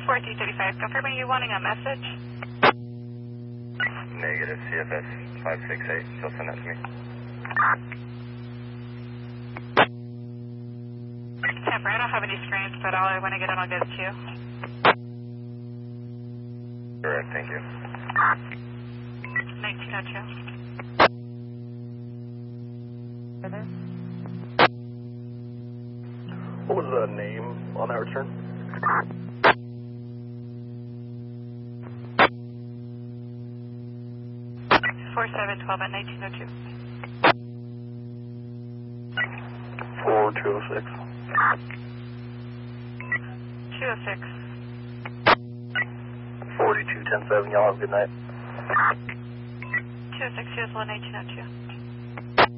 4235, confirm, are you wanting a message? Negative, CFS 568, she'll send that to me. Temper, I don't have any screens, but when I get in, I'll get it to you. Correct, thank you. 1902. What was the name on that return? 4712 at 1902. 4206. 206. 4210-7, y'all have a good night. 206, 1902.